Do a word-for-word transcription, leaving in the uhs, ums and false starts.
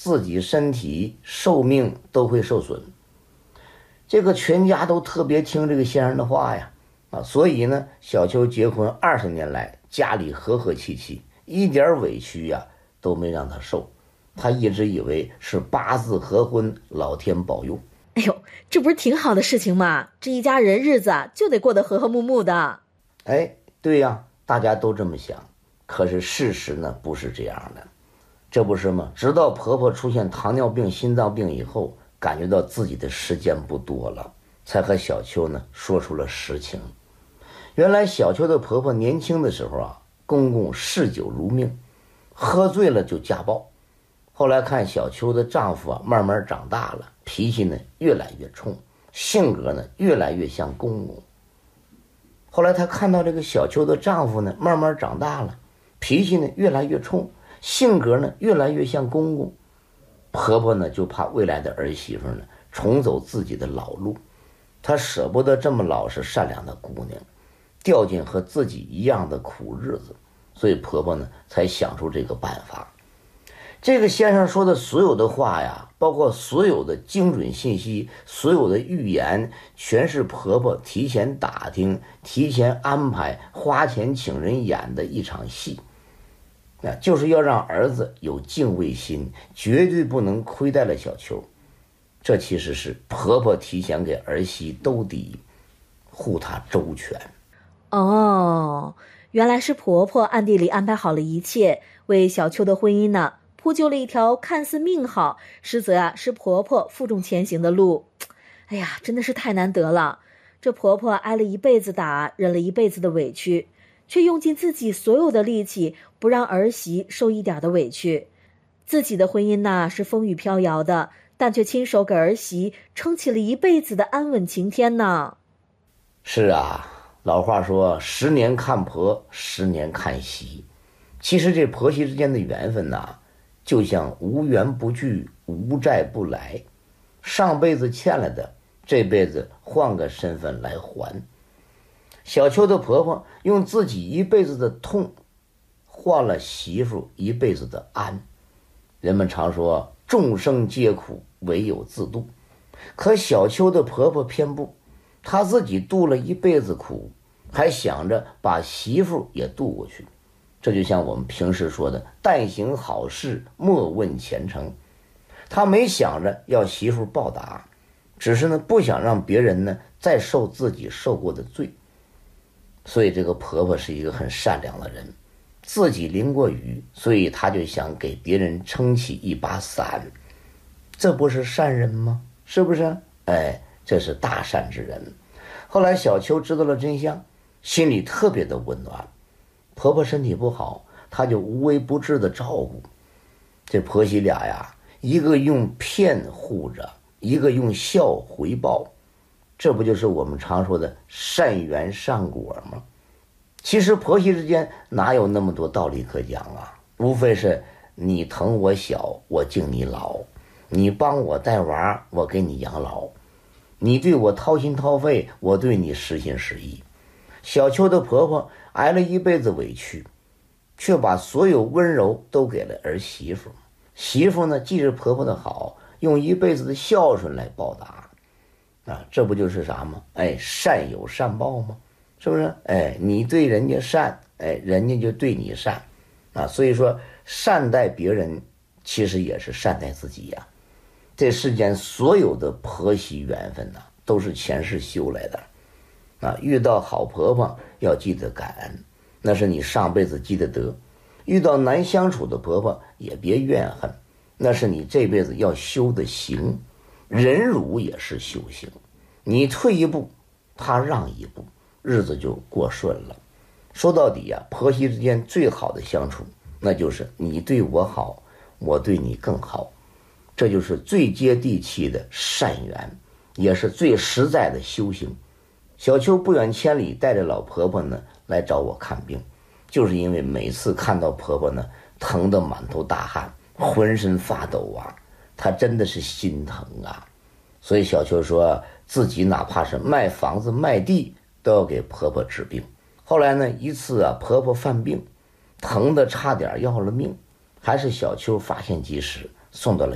自己身体寿命都会受损。这个全家都特别听这个先生的话呀，啊，所以呢，小秋结婚二十年来，家里和和气气，一点委屈呀都没让他受。他一直以为是八字合婚，老天保佑。 哎呦，这不是挺好的事情吗？这一家人日子就得过得和和睦睦的。 哎，对呀，大家都这么想。可是事实呢，不是这样的。这不是吗？直到婆婆出现糖尿病、心脏病以后，感觉到自己的时间不多了，才和小秋呢说出了实情。原来小秋的婆婆年轻的时候啊，公公嗜酒如命，喝醉了就家暴。后来看小秋的丈夫啊，慢慢长大了，脾气呢越来越冲，性格呢越来越像公公。后来她看到这个小秋的丈夫呢，慢慢长大了，脾气呢越来越冲，性格呢越来越像公公。婆婆呢就怕未来的儿媳妇呢重走自己的老路，她舍不得这么老实善良的姑娘掉进和自己一样的苦日子，所以婆婆呢才想出这个办法。这个先生说的所有的话呀，包括所有的精准信息，所有的预言，全是婆婆提前打听、提前安排、花钱请人演的一场戏。那就是要让儿子有敬畏心，绝对不能亏待了小秋。这其实是婆婆提前给儿媳兜底，护她周全。 哦，原来是婆婆暗地里安排好了一切，为小秋的婚姻呢铺就了一条看似命好，实则啊是婆婆负重前行的路。哎呀，真的是太难得了！这婆婆挨了一辈子打，忍了一辈子的委屈，却用尽自己所有的力气，不让儿媳受一点的委屈。自己的婚姻呢是风雨飘摇的，但却亲手给儿媳撑起了一辈子的安稳晴天呢。 是啊，老话说十年看婆，十年看媳。其实这婆媳之间的缘分呐、啊，就像无缘不聚，无债不来。上辈子欠了的，这辈子换个身份来还。小秋的婆婆用自己一辈子的痛换了媳妇一辈子的安。人们常说众生皆苦，唯有自度。可小秋的婆婆偏不，她自己度了一辈子苦，还想着把媳妇也渡过去。这就像我们平时说的，但行好事，莫问前程。她没想着要媳妇报答，只是呢不想让别人呢再受自己受过的罪。所以这个婆婆是一个很善良的人，自己淋过雨，所以她就想给别人撑起一把伞。这不是善人吗？是不是？哎，这是大善之人。后来小秋知道了真相，心里特别的温暖。婆婆身体不好，她就无微不至的照顾。这婆媳俩呀，一个用骗护着，一个用笑回报，这不就是我们常说的善缘善果吗？其实婆媳之间哪有那么多道理可讲啊，无非是你疼我小，我敬你老；你帮我带娃，我给你养老；你对我掏心掏肺，我对你实心实意。小秋的婆婆挨了一辈子委屈，却把所有温柔都给了儿媳妇。媳妇呢，记着婆婆的好，用一辈子的孝顺来报答。啊，这不就是啥吗？哎，善有善报吗？是不是？哎，你对人家善，哎，人家就对你善。啊，所以说善待别人，其实也是善待自己呀。这世间所有的婆媳缘分呐、啊，都是前世修来的。啊，遇到好婆婆要记得感恩，那是你上辈子积的德；遇到难相处的婆婆也别怨恨，那是你这辈子要修的行。忍辱也是修行，你退一步，她让一步，日子就过顺了。说到底啊，婆媳之间最好的相处，那就是你对我好，我对你更好，这就是最接地气的善缘，也是最实在的修行。小秋不远千里带着老婆婆呢来找我看病，就是因为每次看到婆婆呢疼得满头大汗，浑身发抖啊，她真的是心疼啊。所以小秋说自己哪怕是卖房子卖地都要给婆婆治病。后来呢，一次啊婆婆犯病，疼得差点要了命，还是小秋发现及时，送到了